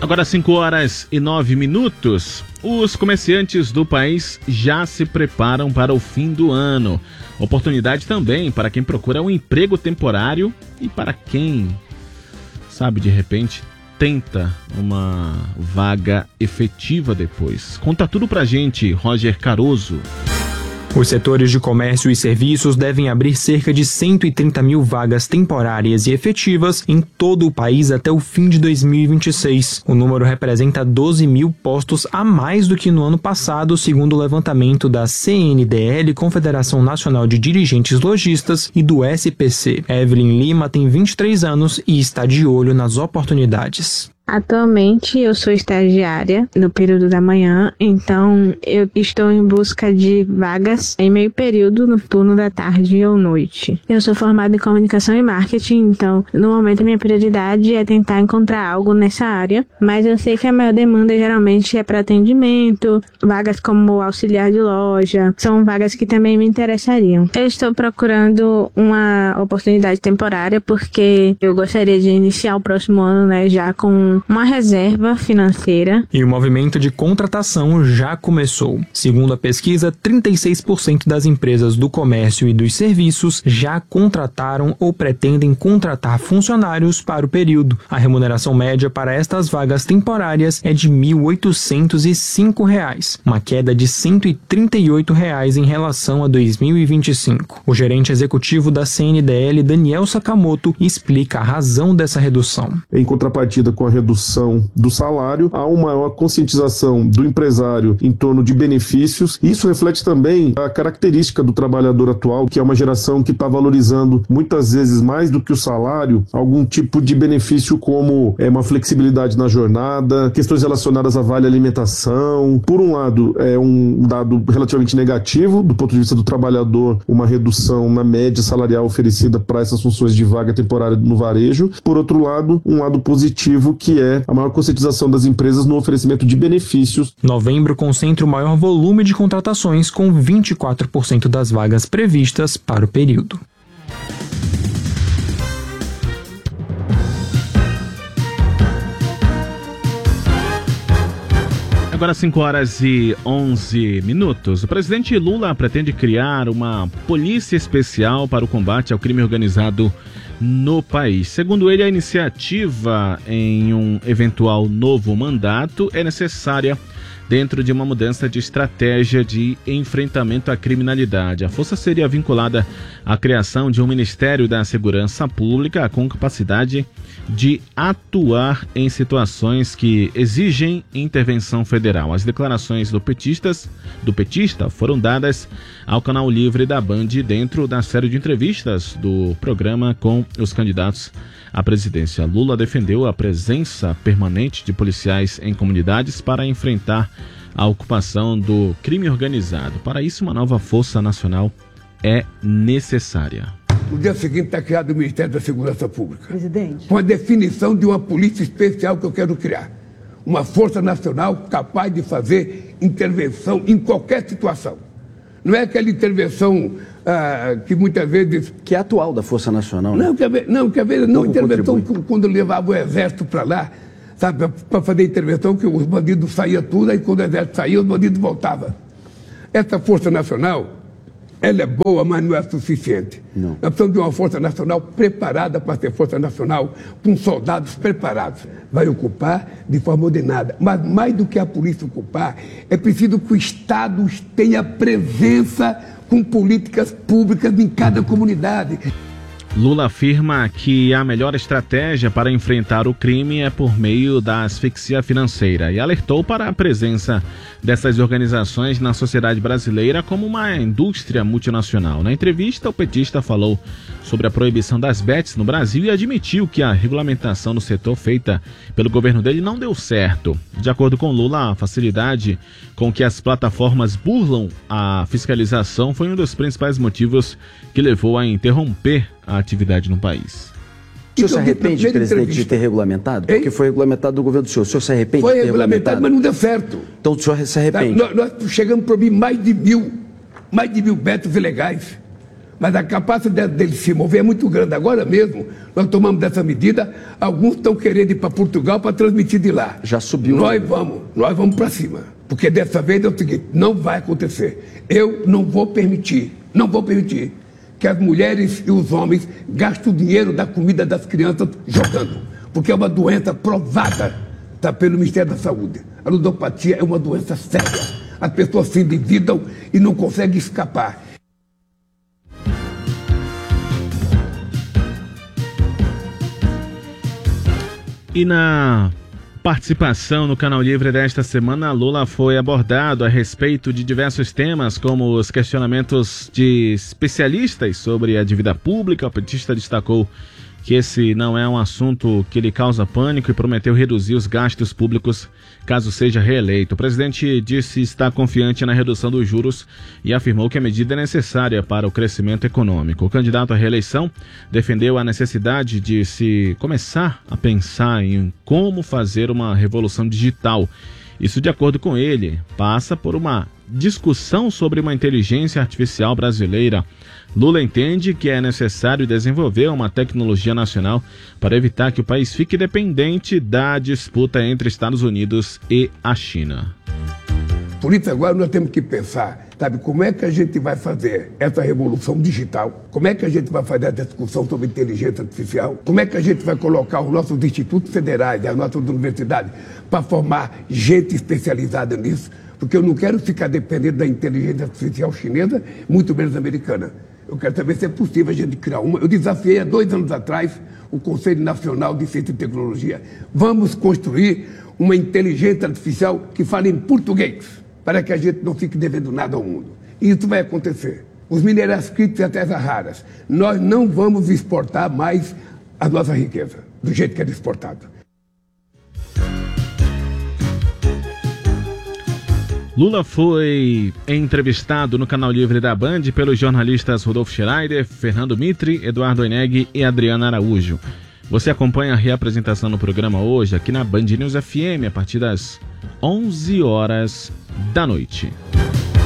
Agora 5h09. Os comerciantes do país já se preparam para o fim do ano. Oportunidade também para quem procura um emprego temporário e para quem, sabe, de repente tenta uma vaga efetiva depois. Conta tudo pra gente, Roger Caroso. Os setores de comércio e serviços devem abrir cerca de 130 mil vagas temporárias e efetivas em todo o país até o fim de 2026. O número representa 12 mil postos a mais do que no ano passado, segundo o levantamento da CNDL, Confederação Nacional de Dirigentes Lojistas, e do SPC. Evelyn Lima tem 23 anos e está de olho nas oportunidades. Atualmente eu sou estagiária no período da manhã, então eu estou em busca de vagas em meio período no turno da tarde ou noite. Eu sou formada em comunicação e marketing, então no momento a minha prioridade é tentar encontrar algo nessa área, mas eu sei que a maior demanda geralmente é para atendimento, vagas como auxiliar de loja, são vagas que também me interessariam. Eu estou procurando uma oportunidade temporária porque eu gostaria de iniciar o próximo ano, já com uma reserva financeira. E o movimento de contratação já começou. Segundo a pesquisa, 36% das empresas do comércio e dos serviços já contrataram ou pretendem contratar funcionários para o período. A remuneração média para estas vagas temporárias é de R$ 1.805, uma queda de R$ 138 em relação a 2025. O gerente executivo da CNDL, Daniel Sakamoto, explica a razão dessa redução. Em contrapartida com a redução do salário, há uma maior conscientização do empresário em torno de benefícios. Isso reflete também a característica do trabalhador atual, que é uma geração que está valorizando muitas vezes mais do que o salário, algum tipo de benefício como uma flexibilidade na jornada, questões relacionadas a vale alimentação. Por um lado, é um dado relativamente negativo do ponto de vista do trabalhador, uma redução na média salarial oferecida para essas funções de vaga temporária no varejo. Por outro lado, um lado positivo, que é a maior conscientização das empresas no oferecimento de benefícios. Novembro concentra o maior volume de contratações, com 24% das vagas previstas para o período. Agora 5h11. O presidente Lula pretende criar uma polícia especial para o combate ao crime organizado no país. Segundo ele, a iniciativa em um eventual novo mandato é necessária dentro de uma mudança de estratégia de enfrentamento à criminalidade. A força seria vinculada à criação de um Ministério da Segurança Pública com capacidade de atuar em situações que exigem intervenção federal. As declarações do petista foram dadas ao Canal Livre da Band dentro da série de entrevistas do programa com os candidatos à presidência. Lula defendeu a presença permanente de policiais em comunidades para enfrentar a ocupação do crime organizado. Para isso, uma nova força nacional é necessária. No dia seguinte está criado o Ministério da Segurança Pública. Presidente. Com a definição de uma polícia especial que eu quero criar. Uma força nacional capaz de fazer intervenção em qualquer situação. Não é aquela intervenção que muitas vezes... Que é atual da Força Nacional, né? Quer ver, não intervenção quando levava o exército para lá, sabe, para fazer intervenção, que os bandidos saíam tudo, aí quando o exército saía, os bandidos voltavam. Essa Força Nacional, ela é boa, mas não é suficiente. Não. Nós precisamos de uma Força Nacional preparada para ser Força Nacional, com soldados preparados. Vai ocupar de forma ordenada. Mas mais do que a polícia ocupar, é preciso que o Estado tenha presença com políticas públicas em cada comunidade. Lula afirma que a melhor estratégia para enfrentar o crime é por meio da asfixia financeira e alertou para a presença dessas organizações na sociedade brasileira como uma indústria multinacional. Na entrevista, o petista falou sobre a proibição das bets no Brasil e admitiu que a regulamentação do setor feita pelo governo dele não deu certo. De acordo com Lula, a facilidade com que as plataformas burlam a fiscalização foi um dos principais motivos que levou a interromper a atividade no país. O senhor se arrepende, presidente, de ter regulamentado? Porque foi regulamentado do governo do senhor. O senhor se arrepende de ter regulamentado? Mas não deu certo. Então o senhor se arrepende? Nós chegamos a proibir mais de mil bets ilegais. Mas a capacidade dele se mover é muito grande. Agora mesmo, nós tomamos dessa medida, alguns estão querendo ir para Portugal para transmitir de lá. Já subiu. Nós vamos para cima. Porque dessa vez é o seguinte, não vai acontecer. Eu não vou permitir que as mulheres e os homens gastem o dinheiro da comida das crianças jogando. Porque é uma doença provada, tá, pelo Ministério da Saúde. A ludopatia é uma doença séria. As pessoas se endividam e não conseguem escapar. E na participação no Canal Livre desta semana, Lula foi abordado a respeito de diversos temas, como os questionamentos de especialistas sobre a dívida pública. O petista destacou que esse não é um assunto que lhe causa pânico e prometeu reduzir os gastos públicos caso seja reeleito. O presidente disse estar confiante na redução dos juros e afirmou que a medida é necessária para o crescimento econômico. O candidato à reeleição defendeu a necessidade de se começar a pensar em como fazer uma revolução digital. Isso, de acordo com ele, passa por uma discussão sobre uma inteligência artificial brasileira. Lula entende que é necessário desenvolver uma tecnologia nacional para evitar que o país fique dependente da disputa entre Estados Unidos e a China. Por isso agora nós temos que pensar, sabe, como é que a gente vai fazer essa revolução digital? Como é que a gente vai fazer essa discussão sobre inteligência artificial? Como é que a gente vai colocar os nossos institutos federais e as nossas universidades para formar gente especializada nisso? Porque eu não quero ficar dependendo da inteligência artificial chinesa, muito menos americana. Eu quero saber se é possível a gente criar uma. Eu desafiei há 2 anos atrás o Conselho Nacional de Ciência e Tecnologia. Vamos construir uma inteligência artificial que fale em português, para que a gente não fique devendo nada ao mundo. E isso vai acontecer. Os minerais críticos e as terras raras, nós não vamos exportar mais a nossa riqueza, do jeito que era exportado. Lula foi entrevistado no Canal Livre da Band pelos jornalistas Rodolfo Schreider, Fernando Mitre, Eduardo Oineg e Adriana Araújo. Você acompanha a reapresentação no programa hoje aqui na Band News FM a partir das 11 horas da noite.